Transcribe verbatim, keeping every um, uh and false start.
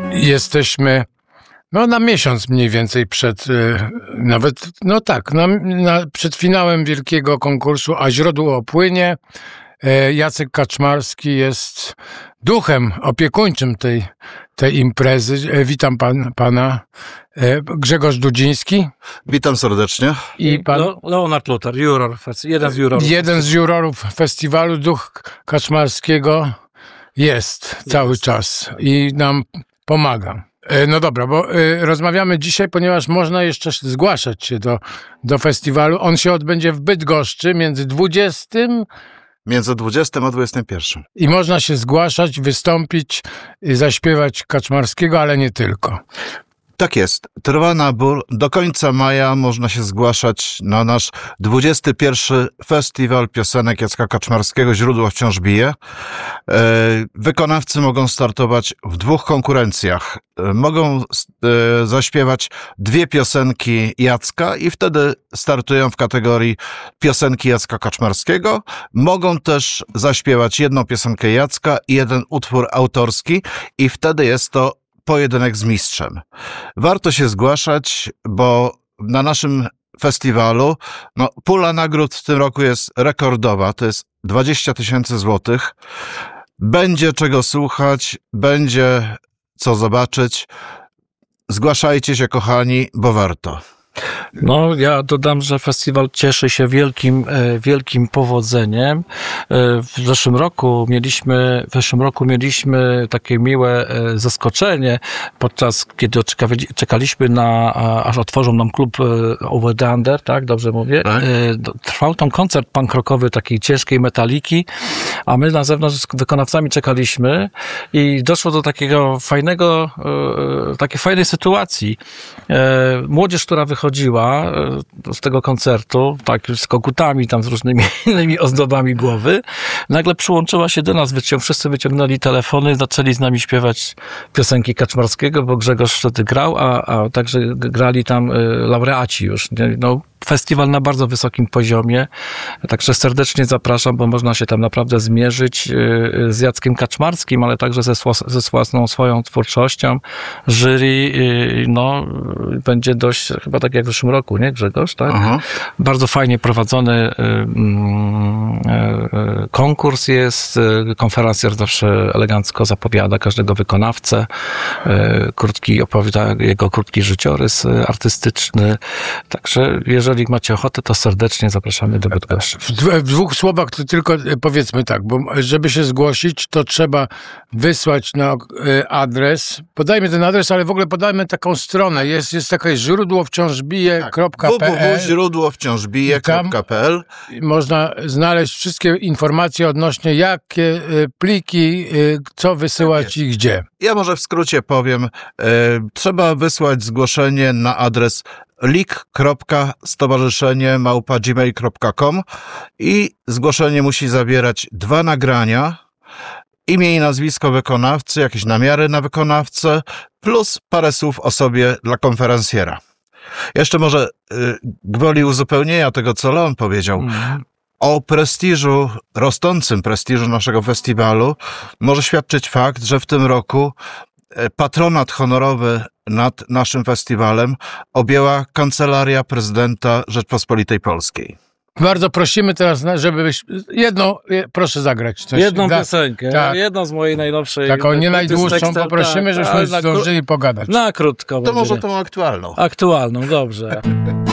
Jesteśmy no, na miesiąc mniej więcej przed, nawet, no tak, na, na, przed finałem wielkiego konkursu A źródło płynie. Jacek Kaczmarski jest duchem opiekuńczym tej, tej imprezy. Witam pan, pana. Grzegorz Dudziński. Witam serdecznie. I pan... Le- Leonard Luter, juror, jeden z jurorów. Jeden z jurorów festiwalu. Duch Kaczmarskiego jest cały czas i nam pomaga. No dobra, bo y, rozmawiamy dzisiaj, ponieważ można jeszcze zgłaszać się do, do festiwalu. On się odbędzie w Bydgoszczy między dwudziestym Między dwudziestym a dwudziestym pierwszym. I można się zgłaszać, wystąpić, zaśpiewać Kaczmarskiego, ale nie tylko. Tak jest. Trwa nabór. Do końca maja można się zgłaszać na nasz dwudziesty pierwszy Festiwal Piosenek Jacka Kaczmarskiego Źródło wciąż bije. Wykonawcy mogą startować w dwóch konkurencjach. Mogą zaśpiewać dwie piosenki Jacka i wtedy startują w kategorii piosenki Jacka Kaczmarskiego. Mogą też zaśpiewać jedną piosenkę Jacka i jeden utwór autorski i wtedy jest to pojedynek z mistrzem. Warto się zgłaszać, bo na naszym festiwalu no, pula nagród w tym roku jest rekordowa, to jest dwadzieścia tysięcy złotych. Będzie czego słuchać, będzie co zobaczyć. Zgłaszajcie się, kochani, bo warto. No, ja dodam, że festiwal cieszy się wielkim, wielkim powodzeniem. W zeszłym roku mieliśmy, w zeszłym roku mieliśmy takie miłe zaskoczenie, podczas kiedy czekaliśmy na, aż otworzą nam klub Over the Under, tak? Dobrze mówię? Tak. Trwał tam koncert punk rockowy takiej ciężkiej metaliki, a my na zewnątrz z wykonawcami czekaliśmy i doszło do takiego fajnego, takiej fajnej sytuacji. Młodzież, która wychodziła z tego koncertu, tak, z kogutami, tam z różnymi innymi ozdobami głowy, nagle przyłączyła się do nas, wycią- wszyscy wyciągnęli telefony, zaczęli z nami śpiewać piosenki Kaczmarskiego, bo Grzegorz wtedy grał, a, a także grali tam laureaci już. No, festiwal na bardzo wysokim poziomie, także serdecznie zapraszam, bo można się tam naprawdę zmierzyć z Jackiem Kaczmarskim, ale także ze, ze własną swoją twórczością. Jury, no, będzie dość, chyba tak jak w zeszłym roku, nie Grzegorz, tak? Aha. Bardzo fajnie prowadzony konkurs jest, konferencjer zawsze elegancko zapowiada każdego wykonawcę, krótki opowiada jego krótki życiorys artystyczny, także jeżeli Jeżeli macie ochotę, to serdecznie zapraszamy do Bydgoszczy. W, w dwóch słowach to tylko powiedzmy tak, bo żeby się zgłosić, to trzeba wysłać na adres. Podajmy ten adres, ale w ogóle podajmy taką stronę. Jest, jest takie źródło wciąż bije kropka p l. w w w kropka źródło wciąż bije kropka p l. Można znaleźć wszystkie informacje odnośnie jakie pliki, co wysyłać i gdzie. Ja może w skrócie powiem. Trzeba wysłać zgłoszenie na adres lik kropka stowarzyszenie małpa gmail kropka com i zgłoszenie musi zawierać dwa nagrania, imię i nazwisko wykonawcy, jakieś namiary na wykonawcę, plus parę słów o sobie dla konferencjera. Jeszcze może gwoli uzupełnienia tego, co Leon powiedział, mm. o prestiżu, rosnącym prestiżu naszego festiwalu może świadczyć fakt, że w tym roku patronat honorowy nad naszym festiwalem objęła Kancelaria Prezydenta Rzeczpospolitej Polskiej. Bardzo prosimy teraz, żeby jedną, proszę zagrać coś. Jedną da, piosenkę, tak. jedną z mojej najnowszej. Taką nie najdłuższą poprosimy, tak, żebyśmy tak, zdążyli pogadać. Na krótko. To będzie. Może tą aktualną. Aktualną, dobrze.